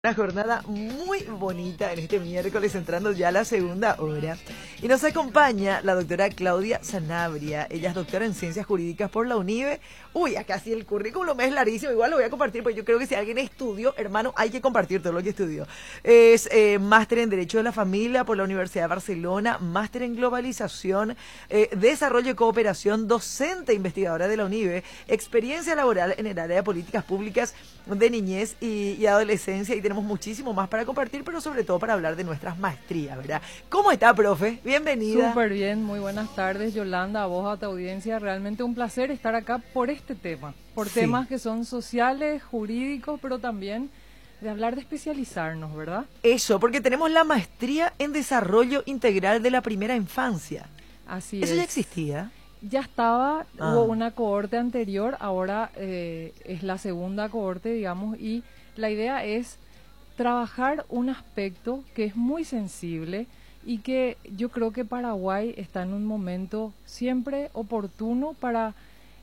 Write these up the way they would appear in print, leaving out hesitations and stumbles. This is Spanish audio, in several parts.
Una jornada muy bonita en este miércoles, entrando ya a la segunda hora. Y nos acompaña la doctora Claudia Sanabria. Ella es doctora en Ciencias Jurídicas por la UNIBE. Uy, acá sí el currículum es larguísimo. Igual lo voy a compartir, porque yo creo que si alguien estudió, hermano, hay que compartir todo lo que estudió. Es máster en Derecho de la Familia por la Universidad de Barcelona, máster en Globalización, Desarrollo y Cooperación, docente investigadora de la UNIBE, experiencia laboral en el área de políticas públicas de niñez y adolescencia. Y tenemos muchísimo más para compartir, pero sobre todo para hablar de nuestras maestrías, ¿verdad? ¿Cómo está, profe? Bienvenida. Súper bien, muy buenas tardes, Yolanda, a vos, a tu audiencia. Realmente un placer estar acá por este tema, por temas que son sociales, jurídicos, pero también de hablar de especializarnos, ¿verdad? Eso, porque tenemos la maestría en Desarrollo Integral de la Primera Infancia. Así ¿Eso es. ya existía? Ya estaba, hubo una cohorte anterior, ahora es la segunda cohorte, digamos, y la idea es trabajar un aspecto que es muy sensible y que yo creo que Paraguay está en un momento siempre oportuno para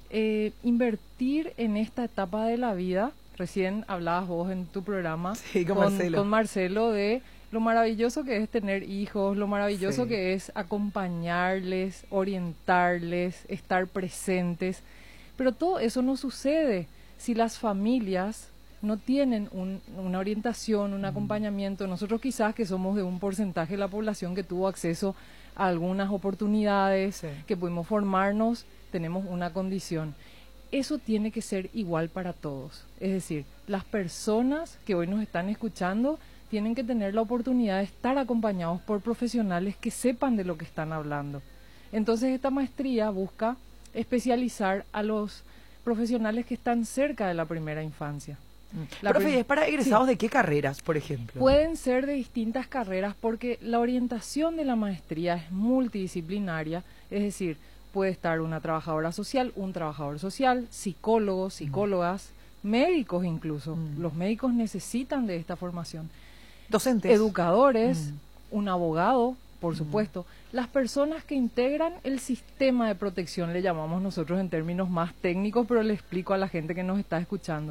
invertir en esta etapa de la vida. Recién hablabas vos en tu programa con Marcelo de lo maravilloso que es tener hijos, lo maravilloso que es acompañarles, orientarles, estar presentes. Pero todo eso no sucede si las familias no tienen una orientación, un acompañamiento. Nosotros quizás que somos de un porcentaje de la población que tuvo acceso a algunas oportunidades, que pudimos formarnos, tenemos una condición. Eso tiene que ser igual para todos. Es decir, las personas que hoy nos están escuchando tienen que tener la oportunidad de estar acompañados por profesionales que sepan de lo que están hablando. Entonces esta maestría busca especializar a los profesionales que están cerca de la primera infancia. Profe, ¿y es para egresados de qué carreras, por ejemplo? Pueden ser de distintas carreras porque la orientación de la maestría es multidisciplinaria, es decir, puede estar una trabajadora social, un trabajador social, psicólogos, psicólogas, médicos incluso. Los médicos necesitan de esta formación. Docentes. Educadores, un abogado, por supuesto. Las personas que integran el sistema de protección, le llamamos nosotros en términos más técnicos, pero le explico a la gente que nos está escuchando.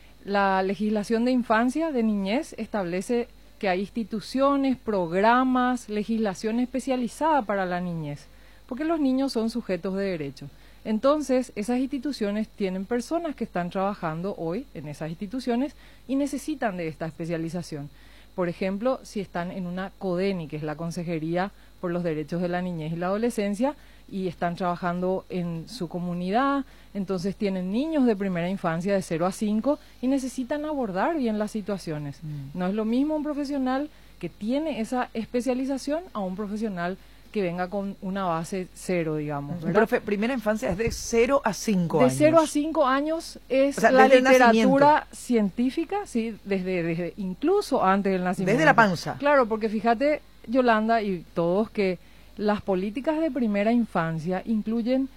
La legislación de infancia, de niñez, establece que hay instituciones, programas, legislación especializada para la niñez, porque los niños son sujetos de derecho. Entonces, esas instituciones tienen personas que están trabajando hoy en esas instituciones y necesitan de esta especialización. Por ejemplo, si están en una CODENI, que es la Consejería por los Derechos de la Niñez y la Adolescencia, y están trabajando en su comunidad, entonces tienen niños de primera infancia de 0 a 5 y necesitan abordar bien las situaciones. No es lo mismo un profesional que tiene esa especialización a un profesional que venga con una base 0, digamos. Profe, primera infancia es de 0 a 5 años. De 0 a 5 años es, o sea, la literatura científica, sí, desde incluso antes del nacimiento. Desde la panza. Claro, porque fíjate, Yolanda y todos, que las políticas de primera infancia incluyen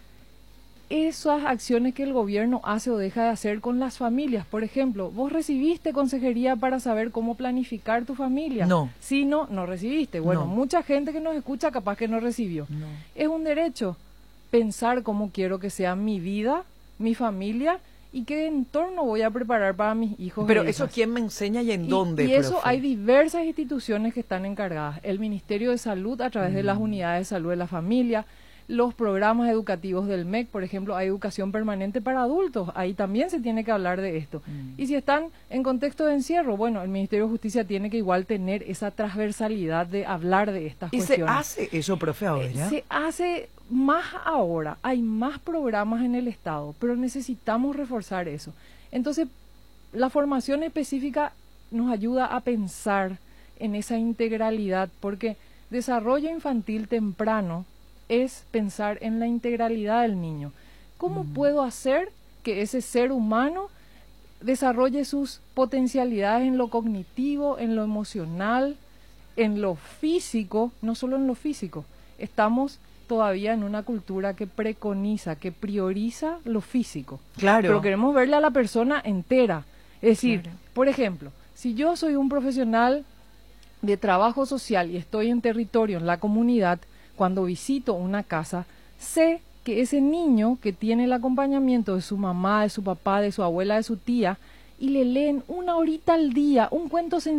esas acciones que el gobierno hace o deja de hacer con las familias. Por ejemplo, ¿vos recibiste consejería para saber cómo planificar tu familia? No. Si no, no recibiste. Bueno, mucha gente que nos escucha capaz que no recibió. Es un derecho pensar cómo quiero que sea mi vida, mi familia y qué entorno voy a preparar para mis hijos. Pero eso, ¿quién me enseña y en dónde, y eso profe? hay diversas instituciones que están encargadas. El Ministerio de Salud a través de las unidades de salud de la familia, los programas educativos del MEC, por ejemplo, hay educación permanente para adultos, ahí también se tiene que hablar de esto. Y si están en contexto de encierro, bueno, el Ministerio de Justicia tiene que igual tener esa transversalidad de hablar de estas cuestiones. ¿Y se hace eso, profe, ahora? Se hace más ahora, hay más programas en el Estado, pero necesitamos reforzar eso. Entonces, la formación específica nos ayuda a pensar en esa integralidad, porque desarrollo infantil temprano es pensar en la integralidad del niño. ¿Cómo puedo hacer que ese ser humano desarrolle sus potencialidades en lo cognitivo, en lo emocional, en lo físico? No solo en lo físico. Estamos todavía en una cultura que preconiza, que prioriza lo físico. Claro. Pero queremos verle a la persona entera. Es decir, por ejemplo, si yo soy un profesional de trabajo social y estoy en territorio, en la comunidad, cuando visito una casa, sé que ese niño que tiene el acompañamiento de su mamá, de su papá, de su abuela, de su tía, y le leen 1 horita al día, un cuento